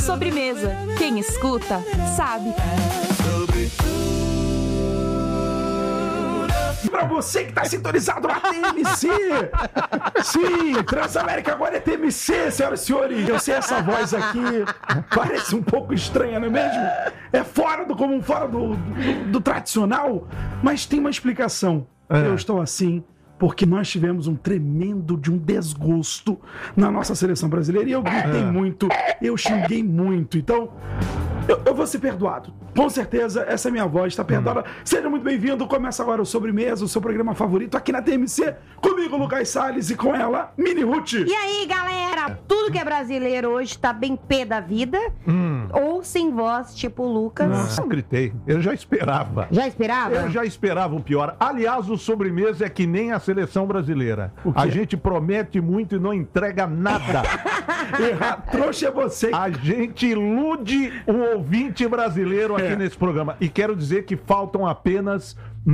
Sobremesa. Quem escuta, sabe. Pra você que tá sintonizado na TMC. Sim, Transamérica agora é TMC, senhoras e senhores. Eu sei, essa voz aqui parece um pouco estranha, não é mesmo? É fora do comum, fora do tradicional, mas tem uma explicação. Eu estou assim porque nós tivemos um tremendo de um desgosto na nossa seleção brasileira e eu gritei muito, eu xinguei muito, então eu vou ser perdoado. Com certeza, essa minha voz está perdoada. Seja muito bem-vindo. Começa agora o Sobremesa, o seu programa favorito aqui na TMC. Comigo, Lucas Salles, e com ela, Mini Ruth. E aí, galera? Tudo que é brasileiro hoje tá bem pé da vida. Ou sem voz, tipo o Lucas. Nossa, gritei. Eu já esperava. Já esperava? Eu já esperava o pior. Aliás, o Sobremesa é que nem a seleção brasileira. A gente promete muito e não entrega nada. Trouxa é você. A gente ilude o ouvinte brasileiro aqui nesse programa. E quero dizer que faltam apenas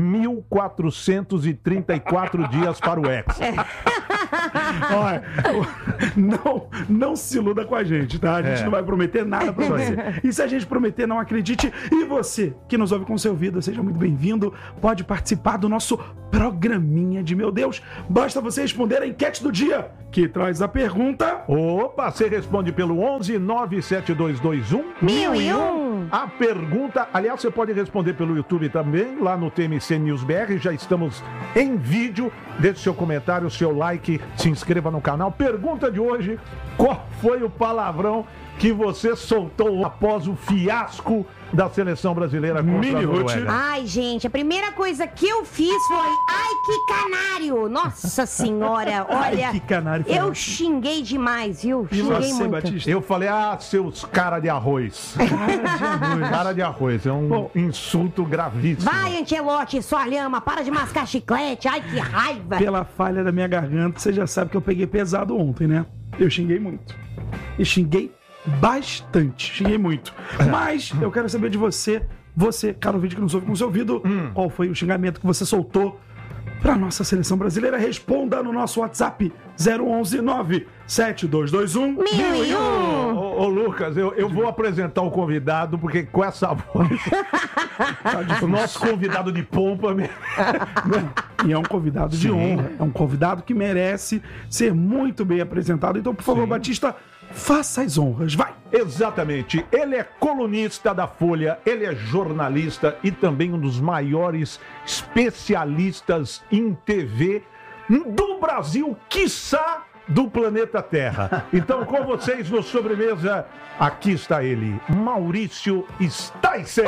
1.434 dias para o Hexa. Olha, não se iluda com a gente, tá? A gente não vai prometer nada pra você. E se a gente prometer, não acredite. E você, que nos ouve com seu ouvido, seja muito bem-vindo. Pode participar do nosso programinha de meu Deus. Basta você responder a enquete do dia, que traz a pergunta... Opa, você responde pelo 11 97221 1001. A pergunta, aliás, você pode responder pelo YouTube também, lá no TMC News BR, já estamos em vídeo. Deixe seu comentário, seu like, se inscreva no canal. Pergunta de hoje: qual foi o palavrão que você soltou após o fiasco da seleção brasileira contra a Noruega? Ai, gente, a primeira coisa que eu fiz foi... Ai, que canário! Nossa senhora, olha... Ai, que canário. Eu xinguei demais, viu? E Xinguei você, muito. Batista? Eu falei, seus cara de arroz. Cara de arroz, é um insulto gravíssimo. Vai, Ancelotti, sua lhama, para de mascar chiclete. Ai, que raiva. Pela falha da minha garganta, você já sabe que eu peguei pesado ontem, né? Eu xinguei muito. E xinguei bastante. Xinguei muito. Mas eu quero saber de você, cara, o vídeo que nos ouve com o seu ouvido, qual foi o xingamento que você soltou pra nossa seleção brasileira? Responda no nosso WhatsApp 011 97221 1001. Ô Lucas, eu vou apresentar o convidado, porque com essa voz, o nosso convidado de pompa mesmo. E é um convidado de honra, é um convidado que merece ser muito bem apresentado. Então, por favor, Batista, faça as honras, vai! Exatamente, ele é colunista da Folha, ele é jornalista e também um dos maiores especialistas em TV do Brasil, quiçá do planeta Terra. Então, com vocês no Sobremesa, aqui está ele, Maurício Sticer.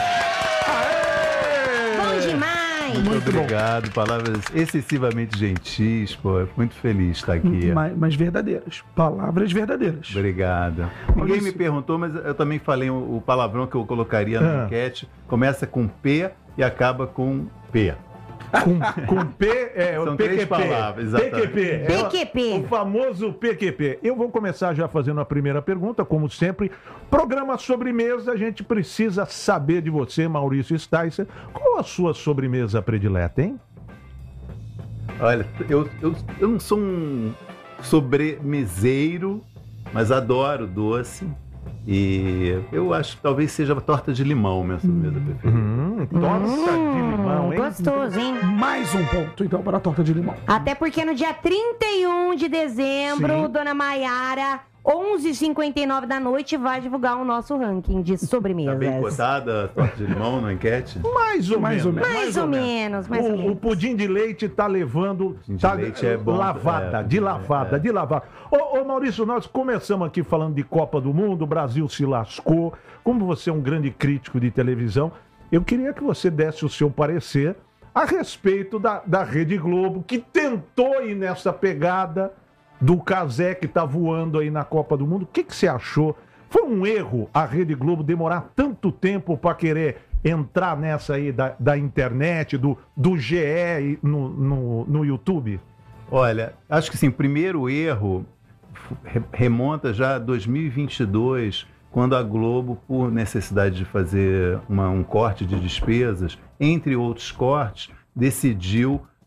Bom demais. Muito obrigado, palavras excessivamente gentis, pô, muito feliz de estar aqui. Mas verdadeiras, palavras verdadeiras. Obrigado. Ninguém me perguntou, mas eu também falei o palavrão que eu colocaria na enquete. Começa com P e acaba com P. Com P, São o três PQP. palavras, exatamente. PQP. PQP. O famoso PQP. Eu vou começar já fazendo a primeira pergunta, como sempre. Programa Sobremesa, a gente precisa saber de você, Maurício Sticer. Qual a sua sobremesa predileta, hein? Olha, eu não sou um sobremeseiro, mas adoro doce. E eu acho que talvez seja a torta de limão, minha sobremesa preferida. Torta de limão, hein? Gostoso, hein? Mais um ponto, então, para a torta de limão. Até porque no dia 31 de dezembro, Sim. Dona Maiara, 11h59 da noite, vai divulgar o nosso ranking de sobremesas. Tá bem cotada a torta de limão na enquete? Mais ou menos. Mais ou menos. O pudim de leite tá levando... Pudim de leite é bom. Lavada, de lavada. Ô Maurício, nós começamos aqui falando de Copa do Mundo, o Brasil se lascou. Como você é um grande crítico de televisão, eu queria que você desse o seu parecer a respeito da Rede Globo, que tentou ir nessa pegada do Cazé que tá voando aí na Copa do Mundo. O que você achou? Foi um erro a Rede Globo demorar tanto tempo para querer entrar nessa aí da internet, do GE no YouTube? Olha, acho que sim, o primeiro erro remonta já a 2022, quando a Globo, por necessidade de fazer um corte de despesas, entre outros cortes, decidiu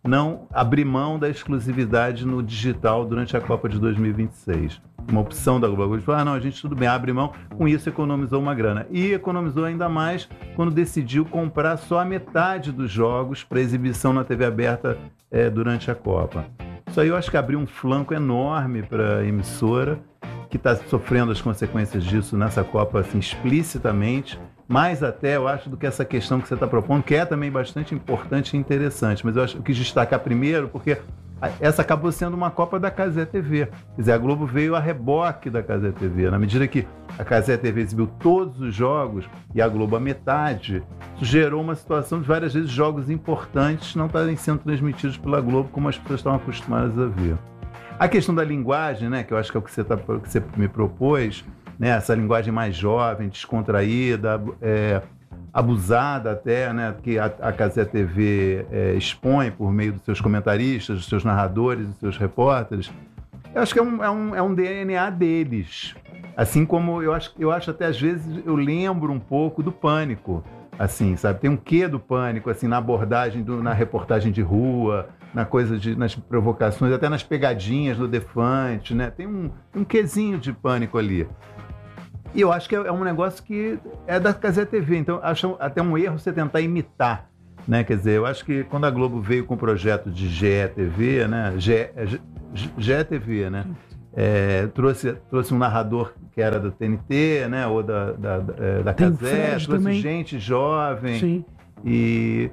não abrir mão da exclusividade no digital durante a Copa de 2026. Uma opção da Globo. Falou, não, a gente tudo bem, abre mão. Com isso economizou uma grana. E economizou ainda mais quando decidiu comprar só a metade dos jogos para exibição na TV aberta durante a Copa. Isso aí eu acho que abriu um flanco enorme para a emissora, que está sofrendo as consequências disso nessa Copa assim, explicitamente, mais até, eu acho, do que essa questão que você está propondo, que é também bastante importante e interessante. Mas eu acho que eu quis destacar primeiro, porque essa acabou sendo uma Copa da Cazé TV. Quer dizer, a Globo veio a reboque da Cazé TV. Na medida que a Cazé TV exibiu todos os jogos e a Globo a metade, isso gerou uma situação de várias vezes jogos importantes não estarem sendo transmitidos pela Globo como as pessoas estão acostumadas a ver. A questão da linguagem, né, que eu acho que é o que você me propôs, né, essa linguagem mais jovem, descontraída, abusada até, né, que a Cazé TV expõe por meio dos seus comentaristas, dos seus narradores, dos seus repórteres, eu acho que é um DNA deles. Assim como eu acho até às vezes eu lembro um pouco do Pânico, assim, sabe? Tem um quê do Pânico, assim, na abordagem, na reportagem de rua, nas provocações, até nas pegadinhas do Defante, né? Tem um quezinho de Pânico ali. E eu acho que é um negócio que é da Cazé TV, então acho até um erro você tentar imitar, né? Quer dizer, eu acho que quando a Globo veio com o projeto de GETV, né? GETV, né? Trouxe um narrador que era da TNT, né? Ou da Cazé, trouxe também gente jovem. Sim. E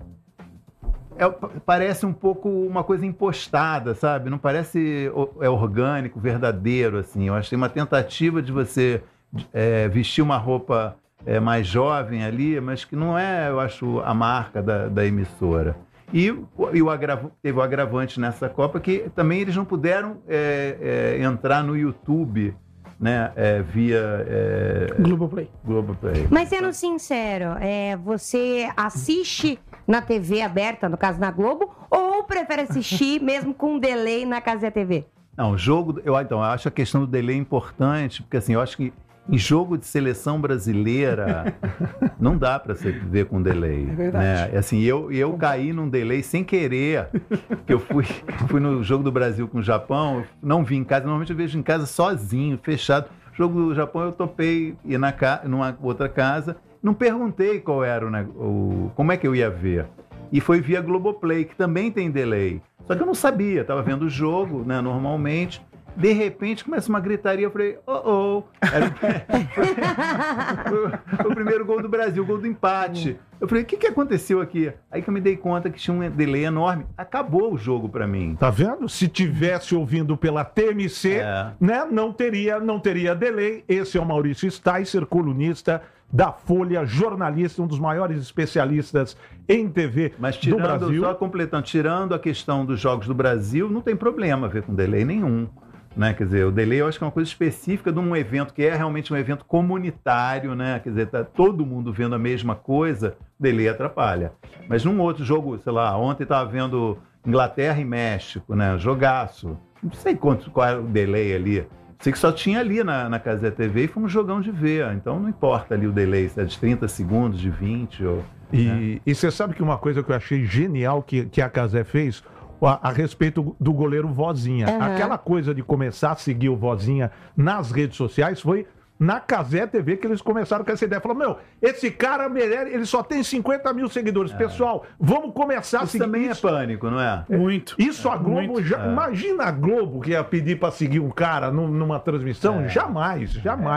parece um pouco uma coisa impostada, sabe? Não parece orgânico, verdadeiro, assim. Eu acho que tem uma tentativa de você vestir uma roupa mais jovem ali, mas que não é, eu acho, a marca da emissora. E teve o agravante nessa Copa que também eles não puderam entrar no YouTube, né, via Globoplay. Mas sendo sincero, você assiste na TV aberta, no caso na Globo, ou prefere assistir mesmo com delay na Cazé TV? Não, eu acho a questão do delay importante, porque assim, eu acho que em jogo de seleção brasileira não dá para você ver com delay. É verdade. Né? Assim, eu caí num delay sem querer, que eu fui no jogo do Brasil com o Japão, não vi em casa, normalmente eu vejo em casa sozinho, fechado. O jogo do Japão eu topei ir numa outra casa, não perguntei qual era como é que eu ia ver. E foi via Globoplay, que também tem delay. Só que eu não sabia, estava vendo o jogo, né, normalmente. De repente começa uma gritaria, eu falei, foi o primeiro gol do Brasil, o gol do empate. Eu falei, o que aconteceu aqui? Aí que eu me dei conta que tinha um delay enorme. Acabou o jogo pra mim. Tá vendo? Se tivesse ouvindo pela TMC, né, não teria delay. Esse é o Maurício Sticer, colunista da Folha, jornalista, um dos maiores especialistas em TV do Brasil. Só completando, tirando a questão dos jogos do Brasil, não tem problema ver com delay nenhum. Né? Quer dizer, o delay eu acho que é uma coisa específica de um evento que é realmente um evento comunitário, né? Quer dizer, tá todo mundo vendo a mesma coisa, o delay atrapalha. Mas num outro jogo, sei lá, ontem estava vendo Inglaterra e México, né? Jogaço. Não sei qual era o delay ali. Sei que só tinha ali na Cazé TV e foi um jogão de ver. Então não importa ali o delay, se é de 30 segundos, de 20. E você sabe que uma coisa que eu achei genial que a Cazé fez a respeito do goleiro Vozinha. Aquela coisa de começar a seguir o Vozinha nas redes sociais foi na Cazé TV que eles começaram com essa ideia. Falaram, esse cara ele só tem 50 mil seguidores. Pessoal, vamos começar a seguir. Isso também é Pânico, não é? Muito. Isso a Globo, imagina a Globo que ia pedir para seguir um cara numa transmissão? Jamais.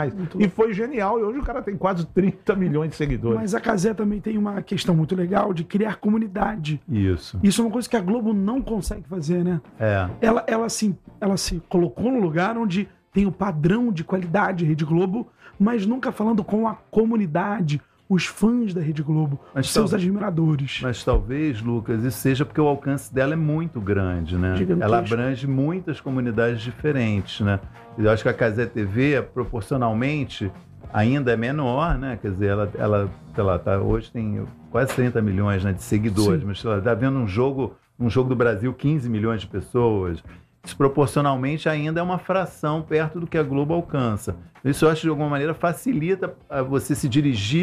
E foi genial. E hoje o cara tem quase 30 milhões de seguidores. Mas a Cazé também tem uma questão muito legal de criar comunidade. Isso é uma coisa que a Globo não consegue fazer, né? Ela se colocou no lugar onde tem o padrão de qualidade Rede Globo, mas nunca falando com a comunidade, os fãs da Rede Globo, seus admiradores. Mas talvez, Lucas, isso seja porque o alcance dela é muito grande, né? Ela abrange muitas comunidades diferentes, né? Eu acho que a Cazé TV, proporcionalmente, ainda é menor, né? Quer dizer, ela sei lá, hoje tem quase 30 milhões, né, de seguidores, mas ela está vendo um jogo do Brasil, 15 milhões de pessoas. Desproporcionalmente ainda é uma fração perto do que a Globo alcança. Isso eu acho de alguma maneira facilita você se dirigir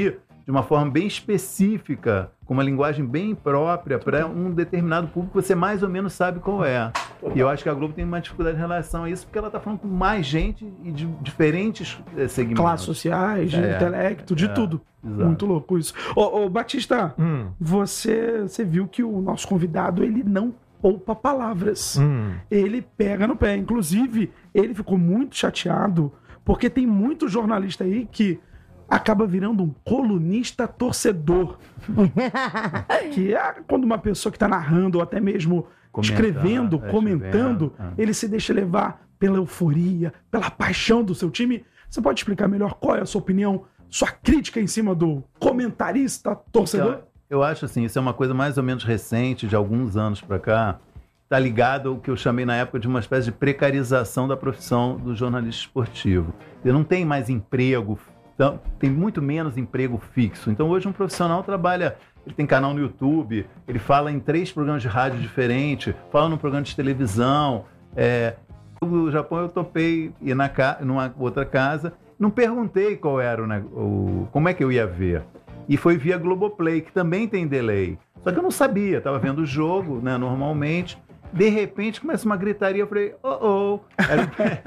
de uma forma bem específica, com uma linguagem bem própria para um determinado público que você mais ou menos sabe qual é. E eu acho que a Globo tem uma dificuldade em relação a isso, porque ela está falando com mais gente e de diferentes segmentos. Classes sociais, de intelecto, de tudo. Exato. Muito louco isso. Ô Batista, você viu que o nosso convidado, ele não poupa palavras. Ele pega no pé. Inclusive, ele ficou muito chateado, porque tem muito jornalista aí que acaba virando um colunista torcedor. Que é quando uma pessoa que está narrando, ou até mesmo escrevendo, comentando, ele se deixa levar pela euforia, pela paixão do seu time. Você pode explicar melhor qual é a sua opinião, sua crítica em cima do comentarista torcedor? Então, eu acho assim, isso é uma coisa mais ou menos recente, de alguns anos para cá, está ligado ao que eu chamei na época de uma espécie de precarização da profissão do jornalista esportivo. Ele não tem mais emprego, então, tem muito menos emprego fixo. Então hoje um profissional trabalha, ele tem canal no YouTube, ele fala em 3 programas de rádio diferentes, fala num programa de televisão. No Japão eu topei ir numa outra casa, não perguntei qual era como é que eu ia ver. E foi via Globoplay, que também tem delay. Só que eu não sabia, estava vendo o jogo, né, normalmente. De repente começa uma gritaria, eu falei, Era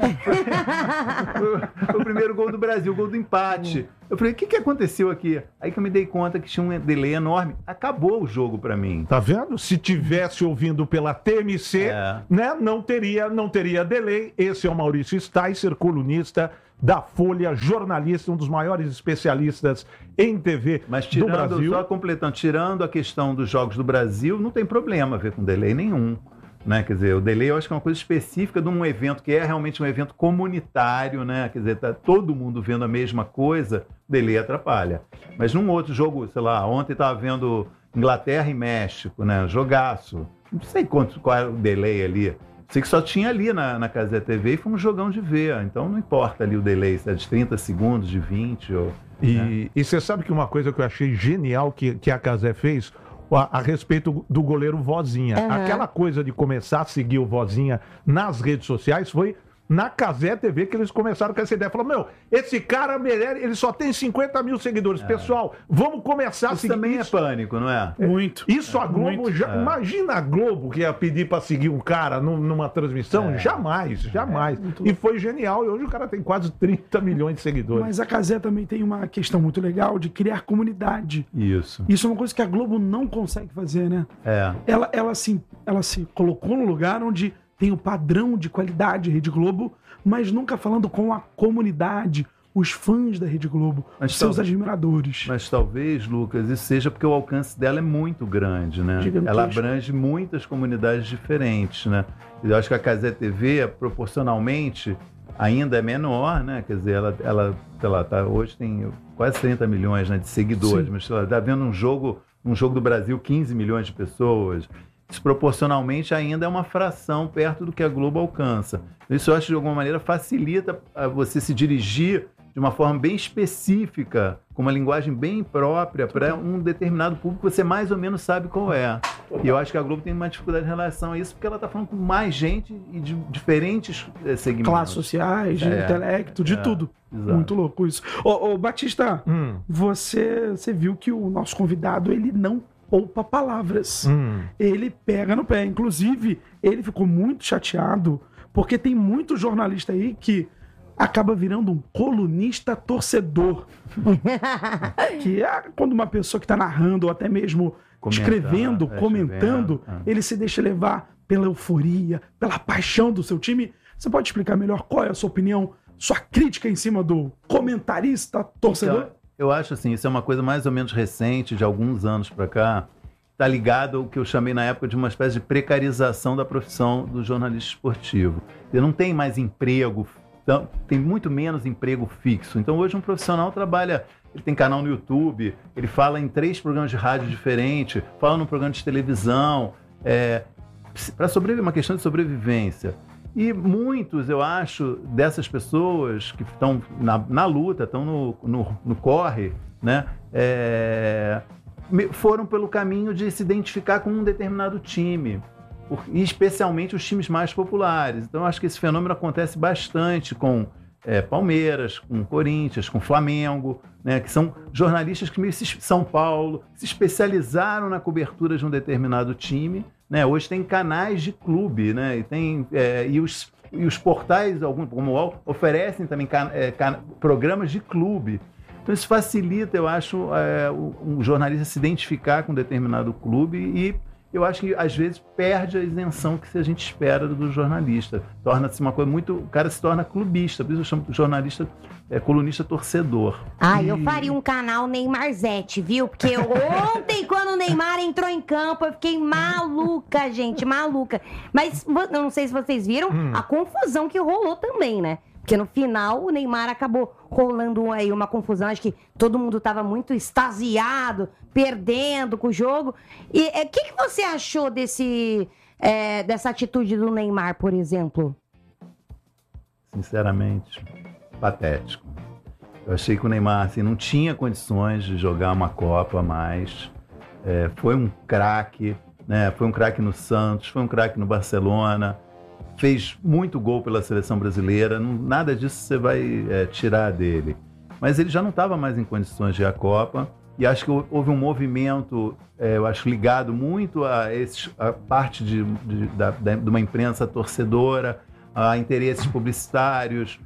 o primeiro gol do Brasil, o gol do empate. Eu falei, o que aconteceu aqui? Aí que eu me dei conta que tinha um delay enorme. Acabou o jogo pra mim. Tá vendo? Se tivesse ouvindo pela TMC, né, não teria delay. Esse é o Maurício Sticer, colunista da Folha, jornalista, um dos maiores especialistas em TV do Brasil. Só completando, tirando a questão dos jogos do Brasil, não tem problema ver com delay nenhum. Né? Quer dizer, o delay eu acho que é uma coisa específica de um evento que é realmente um evento comunitário, né? Quer dizer, tá todo mundo vendo a mesma coisa, o delay atrapalha. Mas num outro jogo, sei lá, ontem estava vendo Inglaterra e México, né? Jogaço. Não sei qual era o delay ali. Sei que só tinha ali na Cazé TV e foi um jogão de ver. Então não importa ali o delay, se é de 30 segundos, de 20 ou... E você sabe que uma coisa que eu achei genial que a Cazé fez a respeito do goleiro Vozinha. Aquela coisa de começar a seguir o Vozinha nas redes sociais foi na Cazé TV que eles começaram com essa ideia. Falaram, esse cara, ele só tem 50 mil seguidores. Pessoal, vamos começar a seguir. Isso também é pânico, não é? Muito. Isso a Globo, imagina a Globo que ia pedir para seguir um cara numa transmissão? Jamais. E foi genial. E hoje o cara tem quase 30 milhões de seguidores. Mas a Cazé também tem uma questão muito legal de criar comunidade. Isso é uma coisa que a Globo não consegue fazer, né? Ela se colocou num lugar onde tem o padrão de qualidade Rede Globo, mas nunca falando com a comunidade, os fãs da Rede Globo, os seus admiradores. Mas talvez, Lucas, isso seja porque o alcance dela é muito grande, né? Ela abrange muitas comunidades diferentes, né? Eu acho que a Cazé TV, proporcionalmente, ainda é menor, né? Quer dizer, ela sei lá, hoje tem quase 30 milhões, né, de seguidores, Sim. mas sei lá, está vendo um jogo do Brasil, 15 milhões de pessoas. Isso proporcionalmente ainda é uma fração perto do que a Globo alcança. Isso eu acho que de alguma maneira facilita você se dirigir de uma forma bem específica, com uma linguagem bem própria para um determinado público que você mais ou menos sabe qual é. E eu acho que a Globo tem uma dificuldade em relação a isso, porque ela está falando com mais gente e de diferentes segmentos. Classes sociais, de intelecto, de tudo. Exato. Muito louco isso. Ô Batista, você viu que o nosso convidado, ele não poupa palavras. Ele pega no pé. Inclusive, ele ficou muito chateado, porque tem muito jornalista aí que acaba virando um colunista torcedor. Que é quando uma pessoa que está narrando, ou até mesmo escrevendo, comentando, ele se deixa levar pela euforia, pela paixão do seu time. Você pode explicar melhor qual é a sua opinião, sua crítica em cima do comentarista torcedor? Então, eu acho assim, isso é uma coisa mais ou menos recente, de alguns anos para cá, está ligado ao que eu chamei na época de uma espécie de precarização da profissão do jornalista esportivo. Ele não tem mais emprego, então, tem muito menos emprego fixo. Então hoje um profissional trabalha, ele tem canal no YouTube, ele fala em 3 programas de rádio diferentes, fala num programa de televisão, para sobreviver, uma questão de sobrevivência. E muitos, eu acho, dessas pessoas que estão na luta, estão no corre, né, foram pelo caminho de se identificar com um determinado time, e especialmente os times mais populares. Então, eu acho que esse fenômeno acontece bastante com Palmeiras, com Corinthians, com Flamengo, né, que são jornalistas que São Paulo se especializaram na cobertura de um determinado time, né? Hoje tem canais de clube, né? E os portais, como o UOL, oferecem também programas de clube. Então isso facilita, eu acho, um jornalista se identificar com um determinado clube e eu acho que, às vezes, perde a isenção que a gente espera do jornalista. Torna-se uma coisa muito... O cara se torna clubista, por isso eu chamo de jornalista, colunista torcedor. Eu faria um canal Neymarzete, viu? Porque ontem, quando o Neymar entrou em campo, eu fiquei maluca, gente, maluca. Mas eu não sei se vocês viram a confusão que rolou também, né? Porque no final o Neymar acabou rolando aí uma confusão. Acho que todo mundo estava muito extasiado, perdendo com o jogo. E o que você achou dessa atitude do Neymar, por exemplo? Sinceramente, patético. Eu achei que o Neymar assim, não tinha condições de jogar uma Copa mais. Foi um craque, né? Foi um craque no Santos, foi um craque no Barcelona. Fez muito gol pela seleção brasileira, nada disso você vai tirar dele. Mas ele já não estava mais em condições de ir à Copa, e acho que houve um movimento, eu acho, ligado muito a parte de uma imprensa torcedora, a interesses publicitários,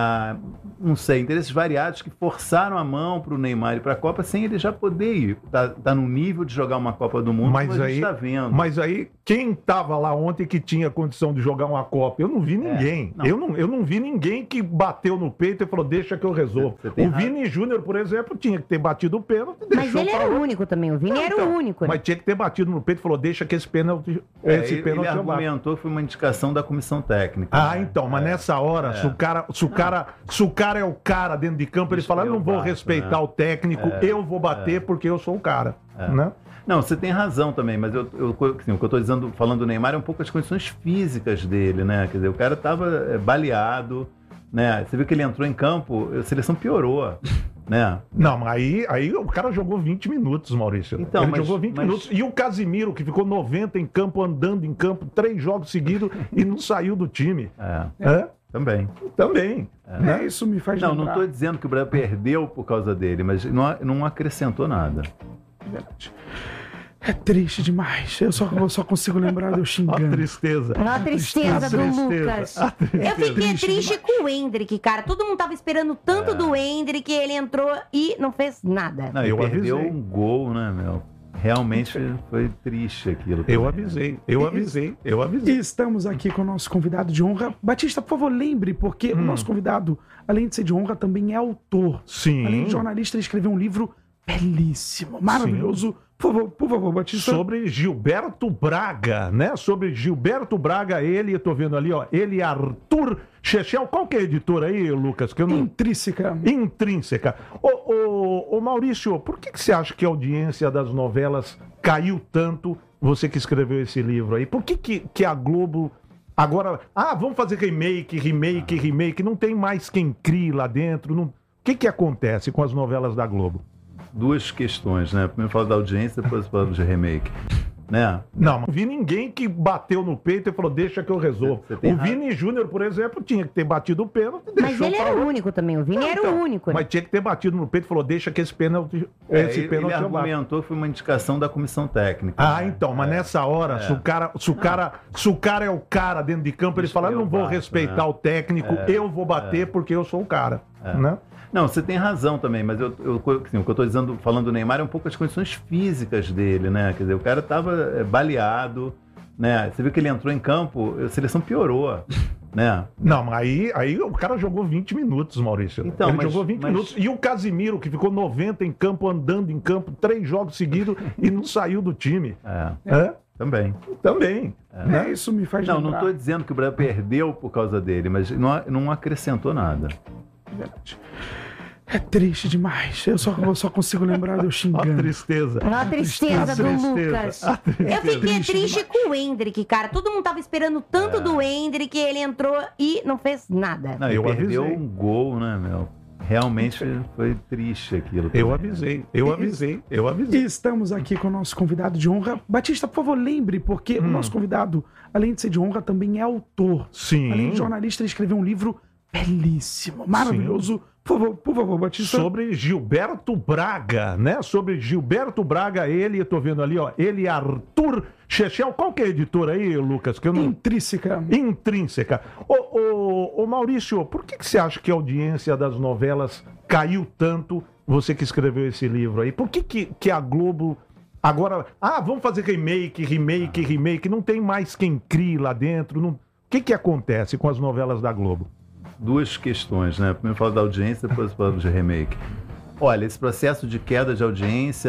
não sei, interesses variados que forçaram a mão para o Neymar ir para a Copa sem ele já poder ir. Tá no nível de jogar uma Copa do Mundo, mas como a gente está vendo. Mas aí, quem estava lá ontem que tinha condição de jogar uma Copa? Eu não vi ninguém. Eu não vi ninguém que bateu no peito e falou, deixa que eu resolvo. O Vini Júnior, por exemplo, tinha que ter batido o pênalti. Mas ele era o único também, o Vini era o único. Né? Mas tinha que ter batido no peito e falou, deixa que esse pênalti... Ele argumentou que foi uma indicação da comissão técnica. Mas nessa hora, se o cara é o cara dentro de campo, ele fala, eu não vou respeitar o técnico, eu vou bater porque eu sou o cara, né? Não, você tem razão também, mas assim, o que eu estou falando do Neymar é um pouco as condições físicas dele, né? Quer dizer, o cara estava baleado, né? Você viu que ele entrou em campo, a seleção piorou, né? Não, aí o cara jogou 20 minutos, Maurício. Então, ele jogou 20 minutos. E o Casimiro, que ficou 90 em campo, andando em campo, 3 jogos seguidos e não saiu do time. Também. Né? Isso me faz lembrar. Não estou dizendo que o Brasil perdeu por causa dele, mas não acrescentou nada. Verdade. É triste demais. Eu só consigo lembrar de eu xingando. A tristeza. A tristeza do Lucas. Eu fiquei triste com o Hendrick, cara. Todo mundo tava esperando tanto do Hendrick, ele entrou e não fez nada. Não, ele perdeu um gol, né, meu? Realmente foi triste aquilo. Eu avisei. E estamos aqui com o nosso convidado de honra. Batista, por favor, lembre, porque o nosso convidado, além de ser de honra, também é autor. Sim. Além de jornalista, ele escreveu um livro belíssimo, maravilhoso. Sim. Por favor, Batista. Sobre Gilberto Braga, né? Sobre Gilberto Braga, eu tô vendo ali, ó, ele e Arthur Chechel. Qual que é a editora aí, Lucas? Que eu não... Intrínseca. Ô Maurício, por que você acha que a audiência das novelas caiu tanto, você que escreveu esse livro aí? Por que a Globo agora... vamos fazer remake, não tem mais quem crie lá dentro, não... O que acontece com as novelas da Globo? Duas questões, né? Primeiro falo da audiência, depois falo de remake. Né? Não vi ninguém que bateu no peito e falou, deixa que eu resolvo. O Vini Júnior, por exemplo, tinha que ter batido o pênalti. Mas ele era o único também, o Vini era o único. Né? Mas tinha que ter batido no peito e falou, deixa que esse pênalti... Ele argumentou que foi uma indicação da comissão técnica. Mas nessa hora, se o cara é o cara dentro de campo, ele fala, eu não vou respeitar o técnico, eu vou bater porque eu sou o cara, né? Não, você tem razão também, mas assim, o que eu estou falando do Neymar é um pouco as condições físicas dele, né? Quer dizer, o cara estava baleado, né? Você viu que ele entrou em campo, a seleção piorou, né? Não, aí o cara jogou 20 minutos, Maurício. Ele jogou 20 minutos. E o Casimiro, que ficou 90 em campo, andando em campo, 3 jogos seguidos e não saiu do time. Também. Né? Isso me faz lembrar. Não estou dizendo que o Brasil perdeu por causa dele, mas não acrescentou nada. Verdade. É triste demais. Eu só consigo lembrar de eu xingando. A tristeza do Lucas. Eu fiquei triste com o Hendrick, cara. Todo mundo tava esperando tanto do Hendrick, ele entrou e não fez nada. Ele perdeu um gol, né, meu? Realmente foi triste aquilo. Eu avisei. E estamos aqui com o nosso convidado de honra. Batista, por favor, lembre, porque o nosso convidado, além de ser de honra, também é autor. Sim. Além de jornalista, ele escreveu um livro belíssimo, maravilhoso. Por favor, Batista. Sobre Gilberto Braga, né? Sobre Gilberto Braga, eu tô vendo ali, ó, ele e Arthur Chechel. Qual que é a editora aí, Lucas? Que eu não... Intrínseca. Ô Maurício, por que você acha que a audiência das novelas caiu tanto, você que escreveu esse livro aí? Por que a Globo agora... vamos fazer remake, não tem mais quem crie lá dentro, não... O que acontece com as novelas da Globo? Duas questões, né? Primeiro falo da audiência, depois falo de remake. Olha, esse processo de queda de audiência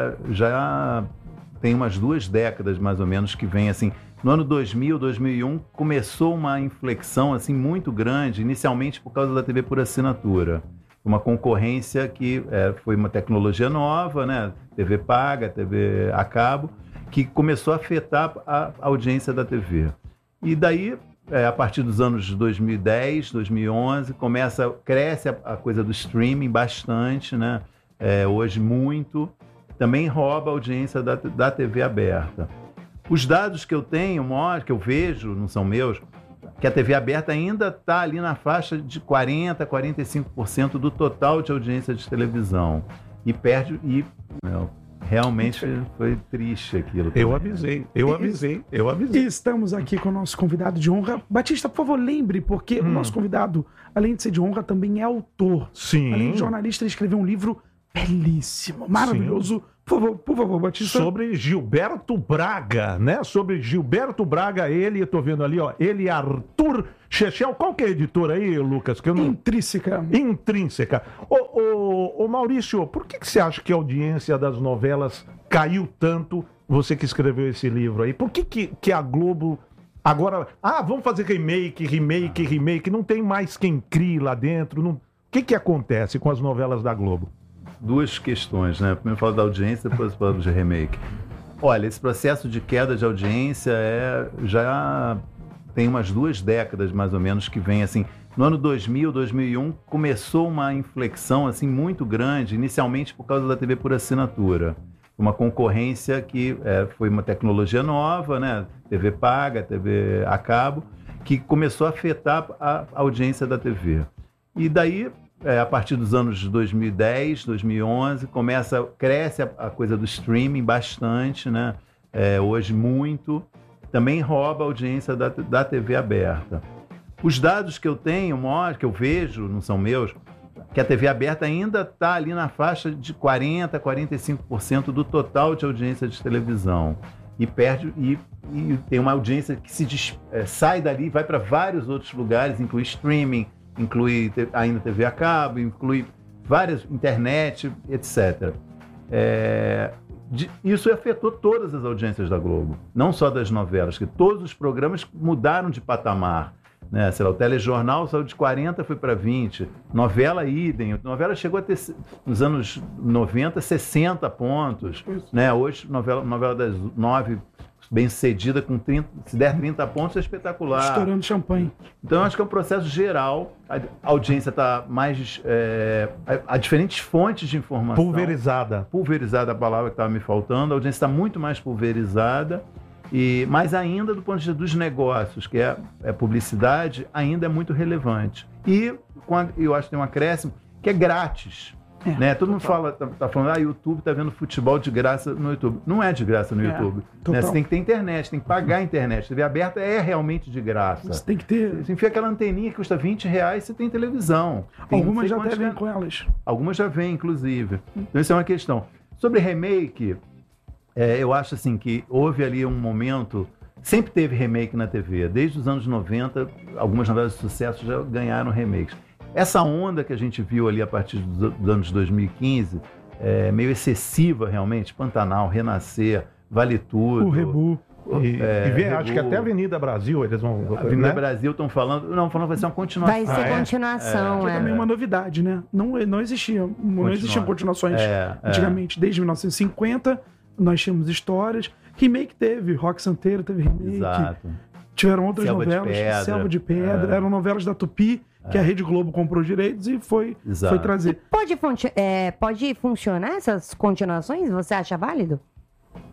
já tem umas 2 décadas, mais ou menos, que vem assim. No ano 2000, 2001, começou uma inflexão assim muito grande, inicialmente por causa da TV por assinatura. Uma concorrência que foi uma tecnologia nova, né? TV paga, TV a cabo, que começou a afetar a audiência da TV. E daí... a partir dos anos de 2010, 2011, cresce a coisa do streaming bastante, né? Hoje muito. Também rouba a audiência da TV aberta. Os dados que eu tenho, que eu vejo, não são meus, que a TV aberta ainda está ali na faixa de 40%, 45% do total de audiência de televisão. E perde... Realmente foi triste aquilo. Eu avisei. Estamos aqui com o nosso convidado de honra. Batista, por favor, lembre, porque o nosso convidado, além de ser de honra, também é autor. Sim. Além de jornalista, ele escreveu um livro belíssimo, maravilhoso. Por favor, Batista. Sobre Gilberto Braga, né? Sobre Gilberto Braga, eu tô vendo ali, ó, ele e Arthur Chechel. Qual que é a editora aí, Lucas? Que eu não... Intrínseca. Ô Maurício, por que você acha que a audiência das novelas caiu tanto, você que escreveu esse livro aí? Por que a Globo agora... vamos fazer remake, não tem mais quem crie lá dentro, não... O que acontece com as novelas da Globo? Duas questões, né? Primeiro falo da audiência, depois falo de remake. Olha, esse processo de queda de audiência já tem umas 2 décadas, mais ou menos, que vem assim. No ano 2000, 2001, começou uma inflexão assim muito grande, inicialmente por causa da TV por assinatura. Uma concorrência que foi uma tecnologia nova, né? TV paga, TV a cabo, que começou a afetar a audiência da TV. E daí... a partir dos anos de 2010, 2011, cresce a coisa do streaming bastante, né? Hoje muito. Também rouba a audiência da TV aberta. Os dados que eu tenho, que eu vejo, não são meus, que a TV aberta ainda está ali na faixa de 40%, 45% do total de audiência de televisão. E perde... E tem uma audiência que sai dali e vai para vários outros lugares, inclui streaming, inclui ainda TV a cabo, inclui várias, internet, etc. Isso afetou todas as audiências da Globo, não só das novelas, que todos os programas mudaram de patamar. Né? Sei lá, o telejornal saiu de 40, foi para 20, novela idem, novela chegou a ter, nos anos 90, 60 pontos. Né? Hoje, novela das 9... bem sucedida, com 30, se der 30 pontos, é espetacular. Estourando champanhe. Então, eu acho que é um processo geral. A audiência está mais... há diferentes fontes de informação. Pulverizada. Pulverizada, a palavra que estava me faltando. A audiência está muito mais pulverizada. Mas ainda, do ponto de vista dos negócios, que é publicidade, ainda é muito relevante. E eu acho que tem um acréscimo que é grátis. Né? Todo mundo tá falando, YouTube tá vendo futebol de graça no YouTube. Não é de graça no YouTube. Né? Você tem que ter internet, tem que pagar a internet. TV aberta é realmente de graça. Você tem que ter... Você enfia aquela anteninha que custa R$20, você tem televisão. Algumas já até vêm com elas. Algumas já vêm, inclusive. Então, isso é uma questão. Sobre remake, eu acho assim que houve ali um momento... Sempre teve remake na TV. Desde os anos 90, algumas novelas de sucesso já ganharam remakes. Essa onda que a gente viu ali a partir dos anos 2015, meio excessiva realmente, Pantanal, Renascer, Vale Tudo. O Rebu. Acho que até a Avenida Brasil eles vão... Avenida Brasil estão falando que vai ser uma continuação. Vai ser continuação, Que é também uma novidade, né? Não existiam continuações antigamente. Desde 1950, nós tínhamos histórias. Remake teve, Rock Santeiro teve remake. Exato. Tiveram outras novelas, Selva de Pedra, eram novelas da Tupi, que a Rede Globo comprou direitos e foi trazer. Pode funcionar essas continuações? Você acha válido?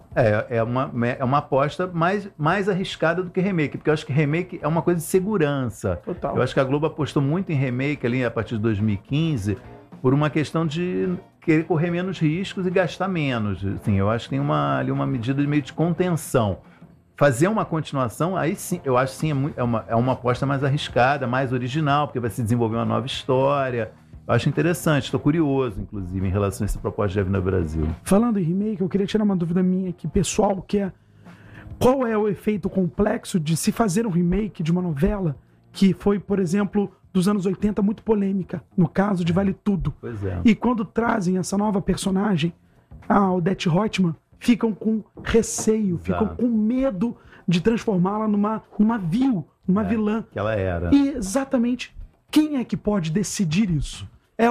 É uma aposta mais arriscada do que remake, porque eu acho que remake é uma coisa de segurança. Total. Eu acho que a Globo apostou muito em remake ali a partir de 2015 por uma questão de querer correr menos riscos e gastar menos. Assim, eu acho que tem ali uma medida meio de contenção. Fazer uma continuação, aí sim, eu acho que sim, é uma aposta mais arriscada, mais original, porque vai se desenvolver uma nova história. Eu acho interessante, estou curioso, inclusive, em relação a essa proposta de Avenida Brasil. Falando em remake, eu queria tirar uma dúvida minha aqui, pessoal, que é qual é o efeito complexo de se fazer um remake de uma novela que foi, por exemplo, dos anos 80, muito polêmica, no caso de Vale Tudo. Pois é. E quando trazem essa nova personagem, a Odete Roitman, ficam com receio, ficam com medo de transformá-la numa vilã. Que ela era. E exatamente quem é que pode decidir isso?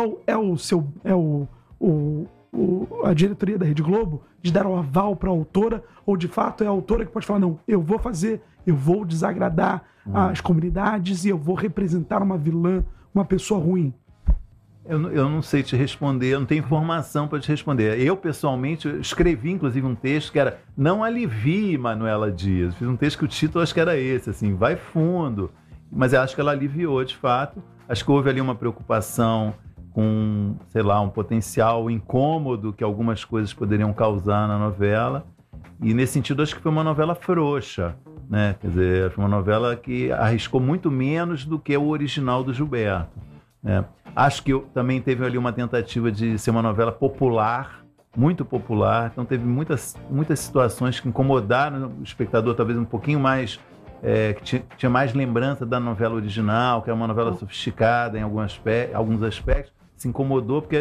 A diretoria da Rede Globo de dar o aval para a autora, ou de fato é a autora que pode falar, não, eu vou desagradar as comunidades e eu vou representar uma vilã, uma pessoa ruim? Eu não sei te responder, eu não tenho informação para te responder. Eu, pessoalmente, escrevi, inclusive, um texto que era Não Alivie Manuela Dias. Fiz um texto que o título acho que era esse, assim, vai fundo. Mas eu acho que ela aliviou, de fato. Acho que houve ali uma preocupação com, sei lá, um potencial incômodo que algumas coisas poderiam causar na novela. E, nesse sentido, acho que foi uma novela frouxa, né? Quer dizer, foi uma novela que arriscou muito menos do que o original do Gilberto, né? Acho que também teve ali uma tentativa de ser uma novela popular, muito popular. Então, teve muitas situações que incomodaram o espectador, talvez um pouquinho mais... que tinha mais lembrança da novela original, que era uma novela sofisticada em alguns aspectos, se incomodou porque